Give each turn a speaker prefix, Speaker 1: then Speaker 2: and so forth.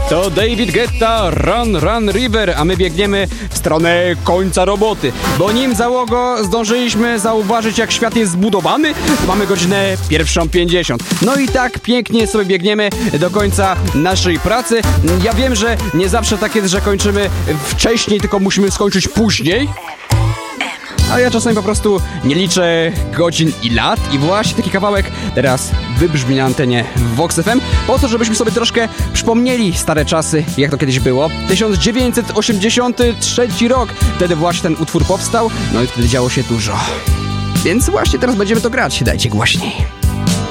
Speaker 1: To David Guetta, Run, Run River, a my biegniemy w stronę końca roboty. Bo nim załogo zdążyliśmy zauważyć, jak świat jest zbudowany, mamy godzinę 1:50. No i tak pięknie sobie biegniemy do końca naszej pracy. Ja wiem, że nie zawsze tak jest, że kończymy wcześniej, tylko musimy skończyć później. Ale ja czasami po prostu nie liczę godzin i lat i właśnie taki kawałek teraz wybrzmi na antenie Vox FM po to, żebyśmy sobie troszkę przypomnieli stare czasy, jak to kiedyś było. 1983 rok, wtedy właśnie ten utwór powstał, no i wtedy działo się dużo. Więc właśnie teraz będziemy to grać, dajcie głośniej.